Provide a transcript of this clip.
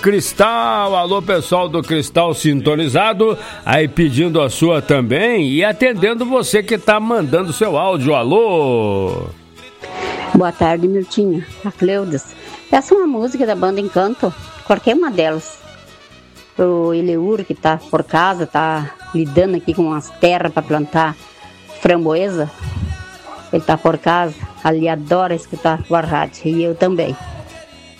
Cristal, alô pessoal do Cristal sintonizado, aí pedindo a sua também e atendendo você que tá mandando seu áudio, alô. Boa tarde, Miltinha, a Cleudes. Essa é uma música da banda Encanto, qualquer uma delas. O Eleur que tá por casa, tá lidando aqui com as terras para plantar framboesa, ele tá por casa, ali adora escutar o rádio, e eu também.